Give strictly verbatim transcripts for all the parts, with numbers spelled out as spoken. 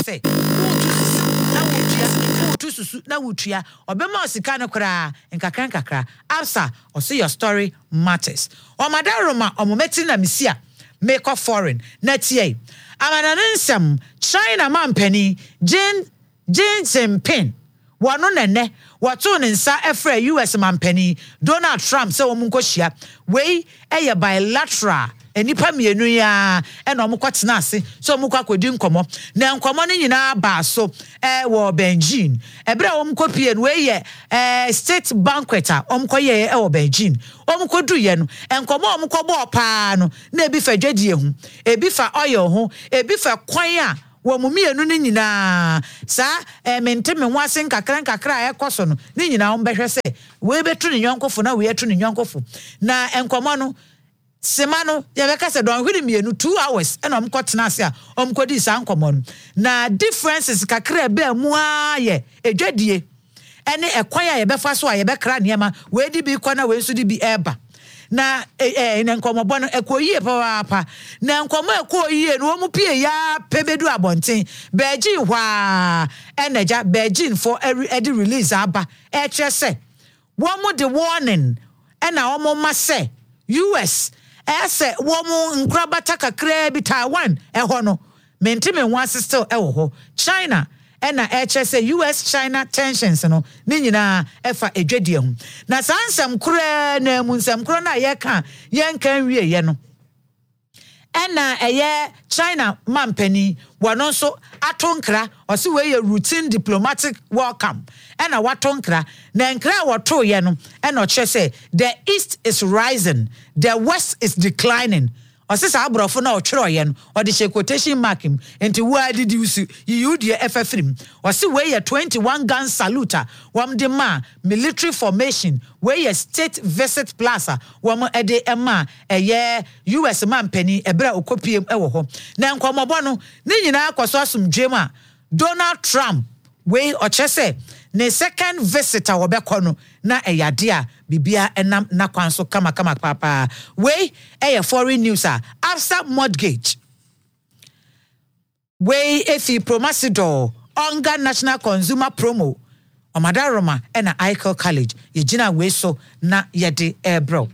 say na wutua wutu susu na wutua obema osika no kra nkakra nkakra absa or say your story matters o madaroma omometi na misia make up foreign na tie amananensem China mampani Jin Jin Jinping wano nene wato ne nsa efra U S mampani Donald Trump se omunkohia wei eye bilateral enipa mienu ya ena omukotena ase so omukwa kwedi nkomo na nkomo ne nyina ba so eh wo Beijing ebra omukopie no eye eh state banquet a omkoye e wo Beijing omkodu ye no enkomo omkobo pa no na ebi fa dwadie hu ebi fa oil hu ebi fa kwan a wo mumienu ne nyina sa eh menteme ho ase nkakra nkakra ekoso no ne nyina ombehwe se we betu ne nyonkofo na we etu ne nyonkofo na enkomo no semano yebeka se don hwiri mienu two hours ena omkotena ase a omkodi sa nkomo no na differences kakra be mu aye edwadie ene ekwan a yebefa so a yebekra niema we di bi kwana we nso di bi eba na eh ne nkomobo no ekoyie pa pa na nkomo ekoyie no omu pie ya pebedu abonten Beijing hwa eneja Beijing for every release aba e kire se wo mu the warning ena omo ma se U S ese wo mu nkrabata kakra bi Taiwan eho no mentime ho still ewo ho China ena e kire se U S China tensions no ni nyina efa edwadie hu na sansam kura na munsam kura na ye ka ye nkan wie ye no ena eye China mampani wano so atonkra osi we ye routine diplomatic welcome ena watonkra na nkra wato ye no ena kire se the east is rising the west is declining osi sa abrofo na otwero ye no odi she quotation mark him enti wa didi usu yudie efafrim osi we ye twenty-one gun salute wam de ma military formation we ye state visit plaza wam ede ema eye U S mampani ebra okopiem ewo ho na nkomobo no ni nyina akoso asumdwem a Donald Trump we ochese ne second visitor wobekono na eyade a bibia enam na kwanso kama kama papa we eye foreign news a after mortgage we efi promasidor onga national consumer promo omadaroma ena Eichel College yegina we so na yede ebro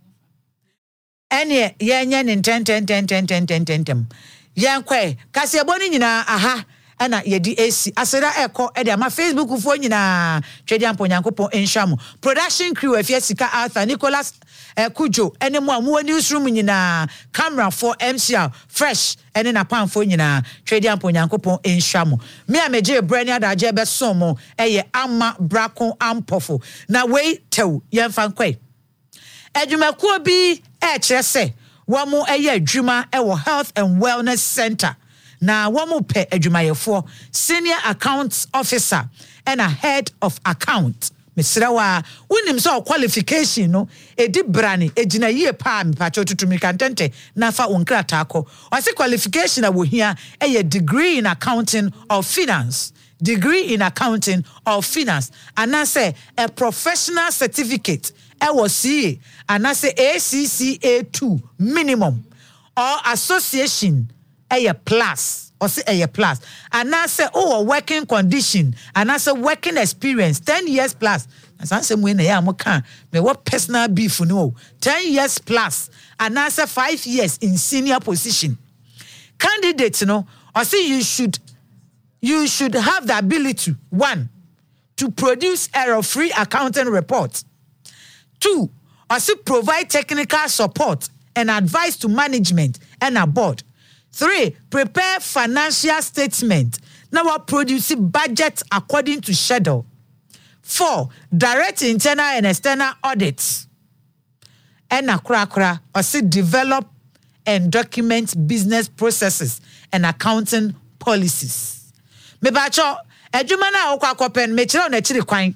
ene yenye ne ten ten ten ten ten ten ten ten yankwe kasieboni nyina aha ana yedi AC asera eko e de ama Facebook fo nyina twedi amponyankopon enhwam production crew afia sika Arthur Nicholas eh, Kujo ene mo amu newsroom nyina camera for M C L fresh ene na pan fo nyina twedi amponyankopon enhwam me ameje brani adaje be somo eye ama brako ampofo na wei tew yemfa nkwe adwumakuo bi e kire se wo mo eye adwuma e wo health and wellness center na womu pe adwumayefo senior accounts officer and a head of account misrawa unim so qualification no edi brani ejina yie pa me pa chotutumi kantente na fa onkrata akọ wase qualification a wo hia a degree in accounting or finance degree in accounting or finance and I say a professional certificate e wo C and I say A C C A two minimum or association a plus or say a plus and I say oh working condition and I say working experience ten years plus as I say when I am can me what personal beef no ten years plus and I say five years in senior position candidates no or say you should you should have the ability one to produce error-free accounting reports, two or say provide technical support and advice to management and a board. Three, prepare financial statement. Now we're producing budget according to schedule. Four, direct internal and external audits. And a kra kra, or say develop and document business processes and accounting policies. Me bacho, edwuma na okwa kopen me kire na chiri kwan.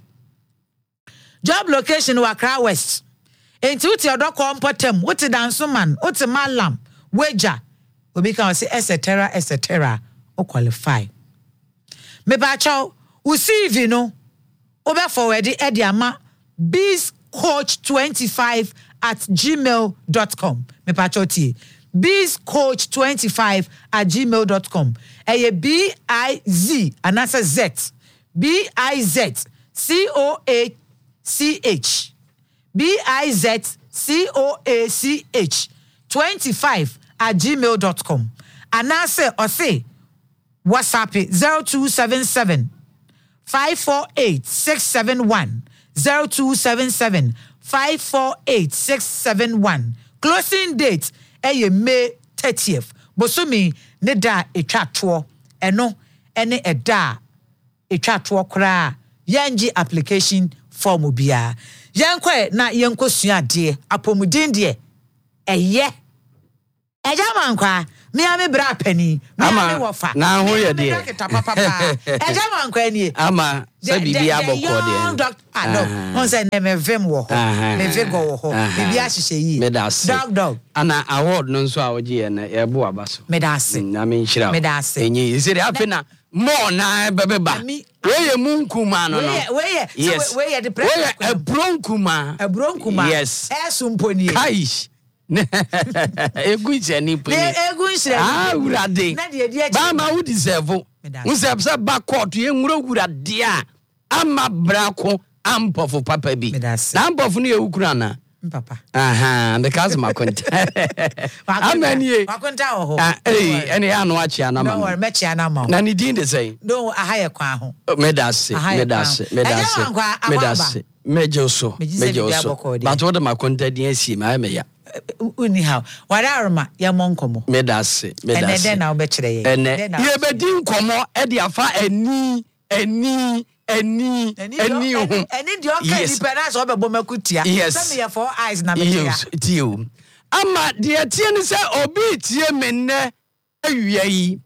Job location wa Accra West. Enti uti odoko mpotem, uti dansoman, uti malam, weja. We can say et cetera et cetera o qualify. Me bacho u C V no obe forward e di ama bizcoach twenty-five at gmail dot com. Me bacho tie biz coach twenty-five at gmail dot com. Eye B I Z anasa Z. B I Z C O A C H. B I Z C O A C H twenty-five at gmail dot com. Anase or say WhatsApp zero two seven seven five four eight six seven one zero two seven seven five four eight six seven one. Closing date eye May thirtieth. Bosumi ne da etwa to eno ene eda etwa to kra yanji application form bia. Yankwe na yanko sua de apomuden de eye ejama nkwa me ame bra pani me ame wofa na ho ye de ejama nkwa ni ama se bibi aboko de ah no on say na me vem wo ho me vego wo ho bibi a hihye yi dog dog ana award no nso a oje na e bo abaso me da ase na me nhira me da ase enyi isiri afina mo na bebeba weye munkuma no no weye yes weye the president weye ebronkuma ebronkuma yes esumponi kaish egu jeni puni egu nsire ah urade ba ma wo deserve unse se ba court ye nwuro urade a ama brako ampofo papa bi na ampofo no ye ukura na papa aha the cause makonta amani makonta ho eh ene ya no achi ana ma no wor mechi ana ma na ni din de say no ahaye kwa ho medase medase medase medase mejoso mejoso but what makonta din asi ma me ya uni how wararma ya monkomo medase medase ene den na obekire ye ene ye bedi nkomo e de afa ani ani ani ani ho ani di okay ni parents obebo makutia some ye for eyes na me yes tio ama de tie ni se obi tie me ne awia yi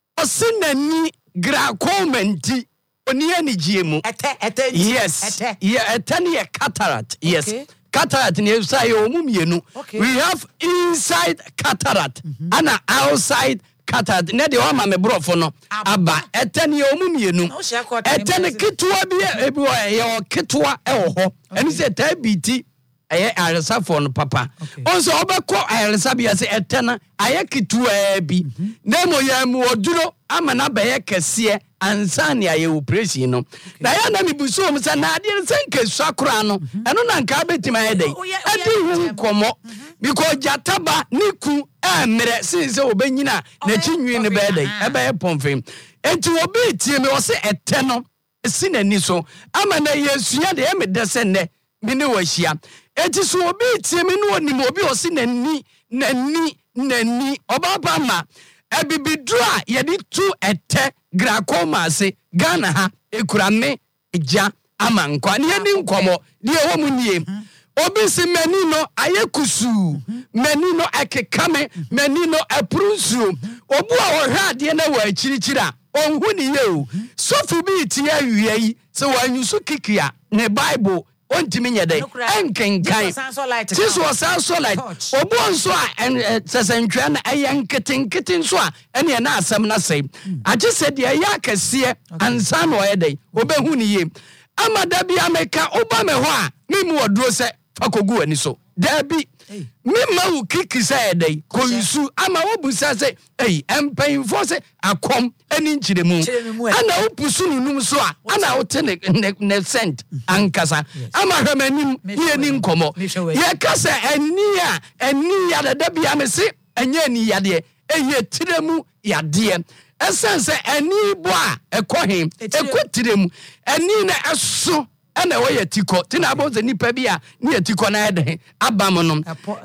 osinani gra commenti oni ani giemu ete ete yes ye ete ni cataract yes cataract ni say omumienu we have inside cataract mm-hmm. and outside cataract ne de o ma me brofo no aba etene omumienu etene kitwa bi ebi o ye kitwa e wo ho eni se tabiti eye aresafo no papa onso obekọ aresa bia se etena aye kitwa bi na mo ya mu oduro ama na ba ye kese ansani aye operation no na ya na mibuso om se na ade se nkesu akora no eno na nka betima ye dai ade hu komo because jataba niku emre sinse obenyina na chinwi ne be dai e be pomfem enti obi tie me wo se ete no esi nani so ama na yesua de e me de se ne me ne wahia enti so obi tie me no onim obi o se nani nani nani obaba ma ebibidura ye di tu ete grakoma se Ghana ha ekura me eja amankwa ne ni nkomo ne wo mu nie obi se mani no ayekusu mani no ekekame mani no eprusu obu a wo hwa de na wa akirikyira onhu ni ye o sofu bi tie awie yi se wanyusu kikia ne bible ontimi nyede enkenkan this was also like obu nso a sesentwa na eyanketenkete nso a ene na asem na sei age se de ya kase ansa no yedai obehu ni ye amada bi ameka oba me ho a memu oduro se fakogu ani so dabi mema u kiki se yedai koyusu ama wobusa se ei empanfo se akom ani nchiremu ana opusu nunum so a ana wote ne ne sent ankasa ama hwemanim ye ni nkomo ye kasa ani a ani ya da bia me se anya ani ya de eye tiremu ya de esense ani bo a ekohe ekotiremu ani na eso ana wo yatiko tina abonze nipa bia ni yatiko na ede abamonom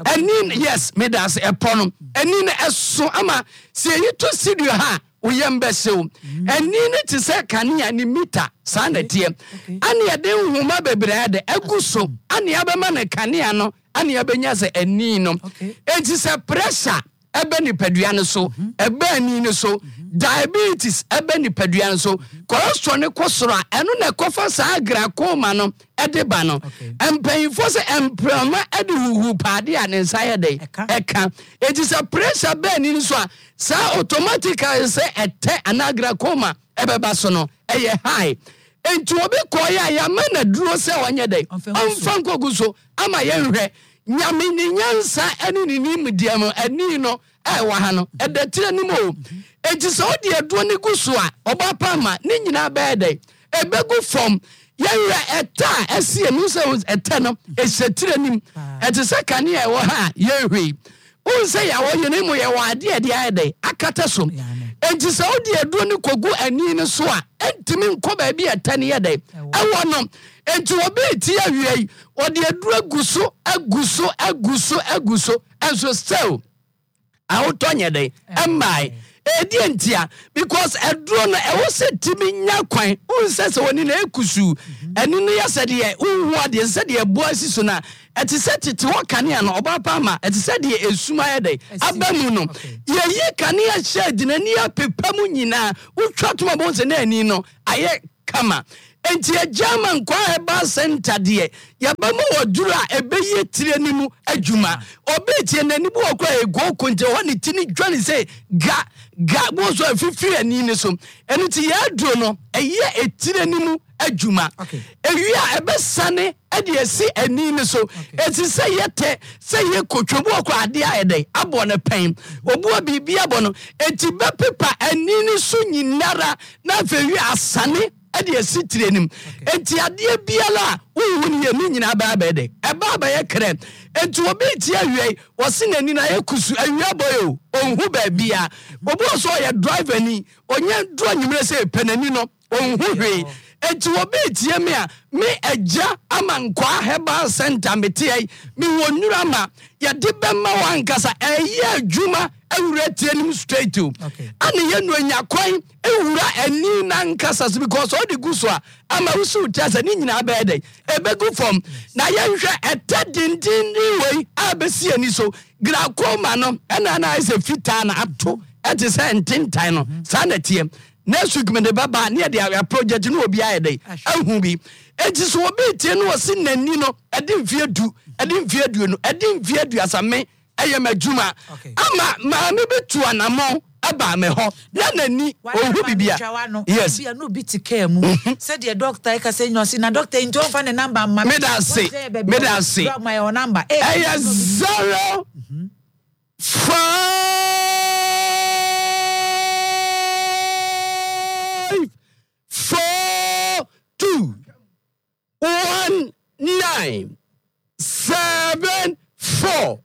ani yes me das eponom ani na eso ama se yito studio ha uyembesew ani ne tise kania ni mita sanatie ani ade nhuma bebre ade aguso ani abema ne kania no ani abenya se ani no enti se pressure ebe ni padua ne so ebe ani ne so diabetes ebe ni padua ne so cholesterol ne kosoro eno na kofa sa glaucoma no ede ba no empanfo se emprama ede huhu pade a ne nsa ye dey eka it is a pressure be ani so a sa automatically se ete ana glaucoma ebe ba so no eye high enti obi koya ya mana duro se wanye dey amfa nkogu so ama ye nhwe nyame ni nyansa ene ni nimdia mo ani no e wa ha no e da tire ni mo enti so de aduro ni guso a oba pa ma ni nyina ba de e begu from yɛwerɛ ɛta a ɛsi enu sɛ ɛta no ɛhyɛtire nim ɛte sɛ kane a ɛwɔ ha yɛhwei wo sɛ yɛwɔ yɛne mu yɛwɔ adeɛ de ayɛ dɛ akata so enti sɛ wode aduro no kɔgu ani no so a ɛntimi nkɔ baabi ɛta no yɛ dɛ ɛwɔ no enti wɔbɛɛti awie yi wɔde aduro agu so agu so agu so agu so ɛnso still awotɔ nyɛ dɛ ɛmbae edi entia because eduro no e wo se timi nya kwan unse se woni na ekusu eni no yase de unhu ade se de ebo asiso na eti se tete wo kane na oba pa ma eti se de esuma ye de abamu no ye ye kane ya shed na ni apepamu nyina utwa tuma bo se na ani no aye kama enti e German kwa eba center de ya ba mo woduru a ebeye tire ni mu adwuma obi tie nani bu okwa ego konje woni tini dwane se ga ga bo so afifi ani ni so eni ti ya duro no eye etire ni mu adwuma ewi a ebesane ede esi ani ni so eti se yete se ye kotwo bu okwa ade ayede abo ne pen obu bibi abo no eti be pepa ani ni so nyinara na fewi asane ade esi tire nim enti ade biala wo ni ye ni nyina ba ba de e ba ba ye kre enti obi ti awie wo se nani na yekusu awie boyo onhu ba bia obo so ye driver ni onye dro nyimre se penani no onhu hwe enti obi tie me a me agya ama nkwa heba center metie me wonura ma ye de be ma wankasa eye adwuma awura tie nim straight to ani ye no nya kwan ewura ani na nkasa because all the guso a ama wusu tasa ni nyina ba dey ebegu from na ye hwe etadindin we abesi ani so gra koma no na na ise fita na ato ete se ntintan no sa na tie next week me de baba ne de a project no obi aye dey ahu bi enti so obi tie no wose nani no ede mfie du ede mfie du no ede mfie du asame eye madwuma ama ma me betu anamo aba me ho na nani ohu bibia yes bia no bi tika mu said the doctor ka say no na doctor into fa ne number ma me da say me da say my number eh zero five four two one nine seven four